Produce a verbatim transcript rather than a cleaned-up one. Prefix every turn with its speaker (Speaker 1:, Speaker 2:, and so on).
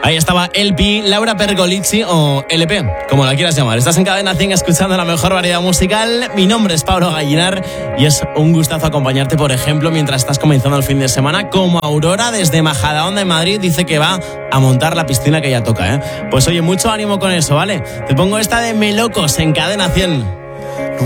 Speaker 1: Ahí estaba L P, Laura Pergolizzi o L P, como la quieras llamar. Estás en Cadena cien escuchando la mejor variedad musical. Mi nombre es Pablo Gallinar y es un gustazo acompañarte, por ejemplo, mientras estás comenzando el fin de semana, como Aurora desde Majadahonda en Madrid dice que va a montar la piscina que ya toca, ¿eh? Pues oye, mucho ánimo con eso, ¿vale? Te pongo esta de Melocos en Cadena cien.